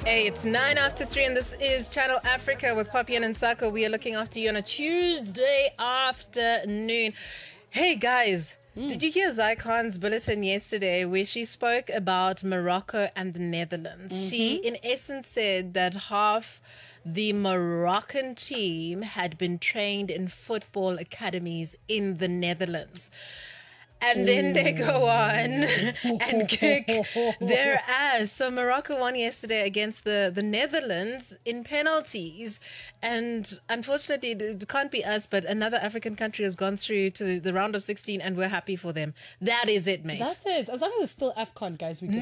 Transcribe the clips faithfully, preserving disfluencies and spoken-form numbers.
Hey, it's nine after three, and this is Channel Africa with Poppy and Nsako. We are looking after you on a Tuesday afternoon. Hey, guys. Mm. Did you hear Zycon's bulletin yesterday where she spoke about Morocco and the Netherlands? Mm-hmm. She, in essence, said that half the Moroccan team had been trained in football academies in the Netherlands. And then they go on and kick their ass. So Morocco won yesterday against the, the Netherlands in penalties. And unfortunately, it can't be us, but another African country has gone through to the round of sixteen, and we're happy for them. That is it, mate. That's it. As long as it's still AFCON, guys, we good.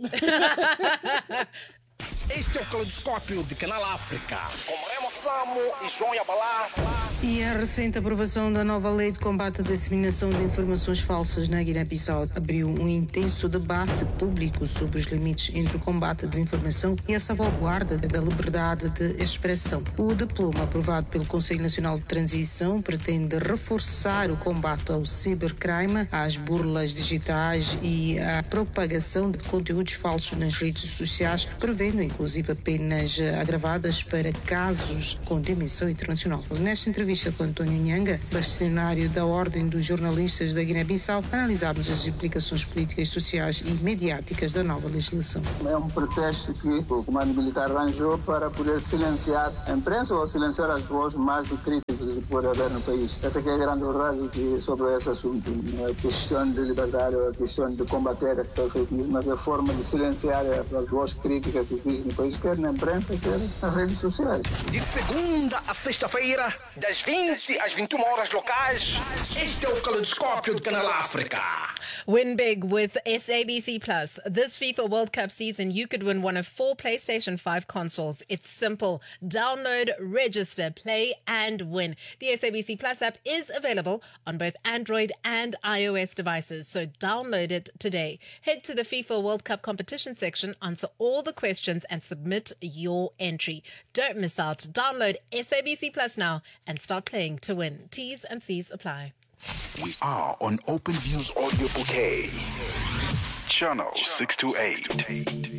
Nah. Este é o Caleidoscópio de Canal África, com Remo Samo e João Yabalá. E a recente aprovação da nova lei de combate à disseminação de informações falsas na Guiné-Bissau abriu um intenso debate público sobre os limites entre o combate à desinformação e a salvaguarda da liberdade de expressão. O diploma aprovado pelo Conselho Nacional de Transição pretende reforçar o combate ao cibercrime, às burlas digitais e à propagação de conteúdos falsos nas redes sociais, prevendo inclusive penas agravadas para casos com dimensão internacional. Nesta entrevista com António Nhanga, bastonário da Ordem dos Jornalistas da Guiné-Bissau, analisámos as implicações políticas, sociais e mediáticas da nova legislação. É um pretexto que o comando militar arranjou para poder silenciar a imprensa ou silenciar as vozes mais críticas que pode haver no país. Essa que é a grande verdade que, sobre esse assunto. Não é questão de liberdade, é questão de combater a fake news, mas é a forma de silenciar as vozes críticas que existem no país, quer na imprensa, quer nas redes sociais. De segunda a sexta-feira, das vinte às vinte e uma horas locais, este é o Caleidoscópio de Canal África. Win big with S A B C Plus. This FIFA World Cup season, you could win one of four PlayStation five consoles. It's simple. Download, register, play, and win. The S A B C Plus app is available on both Android and iOS devices, so download it today. Head to the FIFA World Cup competition section, answer all the questions, and submit your entry. Don't miss out. Download S A B C Plus now and start playing to win. T's and C's apply. We are on OpenView's audio bouquet. Channel six two eight.